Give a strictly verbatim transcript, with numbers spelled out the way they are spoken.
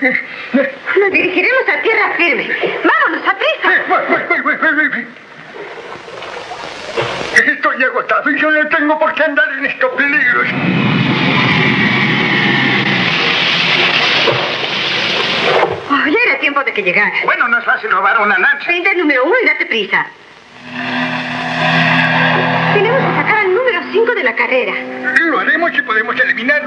Nos dirigiremos a tierra firme. ¡Vámonos, a prisa! Voy, voy, voy, voy, voy. Estoy agotado y yo no tengo por qué andar en estos peligros. Oh, ya era tiempo de que llegara. Bueno, no es fácil robar una lancha. Prende el número uno y date prisa. Tenemos que sacar al número cinco de la carrera. Lo haremos si podemos eliminar